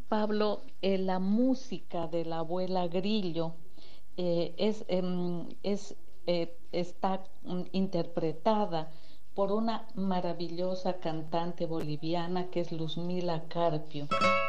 Pablo, la música de la abuela Grillo está interpretada por una maravillosa cantante boliviana que es Luzmila Carpio.